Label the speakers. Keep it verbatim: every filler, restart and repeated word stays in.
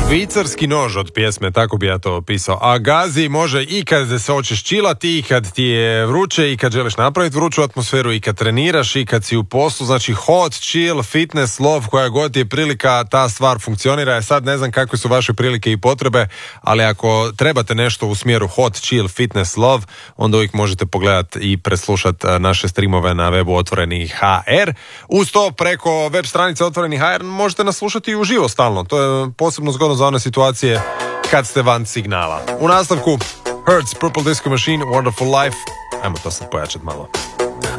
Speaker 1: Švicarski nož od pjesme, tako bi ja to opisao. A gazi može i kad se hoćeš čilati, i kad ti je vruće, i kad želiš napraviti vruću atmosferu, i kad treniraš, i kad si u poslu. Znači hot, chill, fitness, love, koja god je prilika, ta stvar funkcionira. Ja sad ne znam kakve su vaše prilike i potrebe, ali ako trebate nešto u smjeru hot, chill, fitness, love, onda uvijek možete pogledati i preslušati naše streamove na webu Otvoreni ha er. Uz to preko web stranice Otvoreni ha er možete nas slušati i uživo stalno. To je posebno zgodno za one situacije kad ste van signala. U nastavku Hertz, Purple Disco Machine, Wonderful Life. Ajmo to sad pojačati malo.